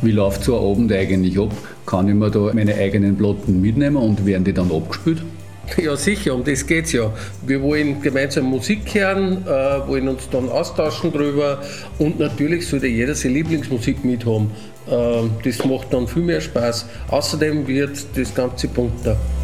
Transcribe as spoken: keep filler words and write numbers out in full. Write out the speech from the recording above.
Wie läuft so ein Abend eigentlich ab? Kann ich mir da meine eigenen Platten mitnehmen und werden die dann abgespielt? Ja, sicher, um das geht's ja. Wir wollen gemeinsam Musik hören, äh, wollen uns dann austauschen drüber und natürlich sollte jeder seine Lieblingsmusik mithaben. Äh, das macht dann viel mehr Spaß. Außerdem wird das Ganze bunter.